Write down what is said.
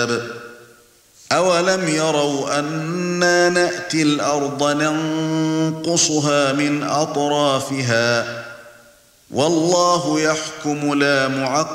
أَوَلَمْ يَرَوْا أَنَّا نَأْتِي الْأَرْضَ نَنقُصُهَا مِنْ أَطْرَافِهَا وَاللَّهُ يَحْكُمُ لَا مُعَقِّبَ